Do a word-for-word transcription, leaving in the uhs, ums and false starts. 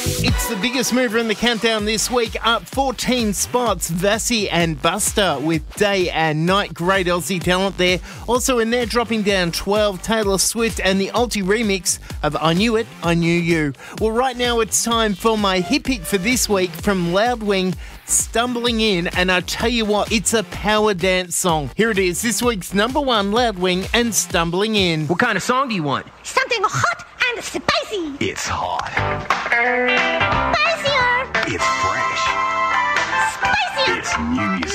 It's the biggest mover in the countdown this week, up fourteen spots. Vassy and Buster with Day and Night. Great Aussie talent there. Also in there, dropping down twelve, Taylor Swift and the Alti remix of I Knew It, I Knew You. Well, right now it's time for my hit pick for this week from Loudwing, Stumbling In. And I tell you what, it's a power dance song. Here it is, this week's number one, Loudwing and Stumbling In. What kind of song do you want? Something hot and spicy. It's hot. Spicier. It's fresh. Spicier. It's new music.